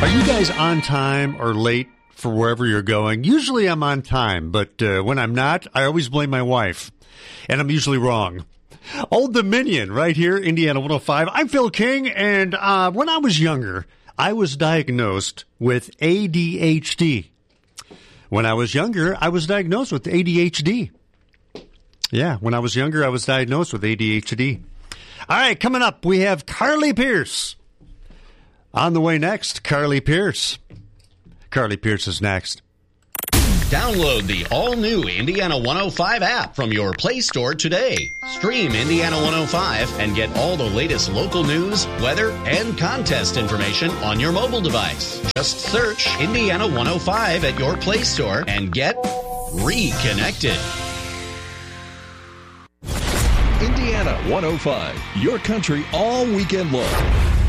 Are you guys on time or late for wherever you're going? Usually I'm on time, but when I'm not, I always blame my wife. And I'm usually wrong. Old Dominion, right here, Indiana 105. I'm Phil King, and when I was younger, I was diagnosed with ADHD. When I was younger, I was diagnosed with ADHD. Yeah, when I was younger, I was diagnosed with ADHD. All right, coming up, we have Carly Pearce. On the way next, Carly Pearce. Carly Pearce is next. Download the all-new Indiana 105 app from your Play Store today. Stream Indiana 105 and get all the latest local news, weather, and contest information on your mobile device. Just search Indiana 105 at your Play Store and get reconnected. Indiana 105, your country all weekend long.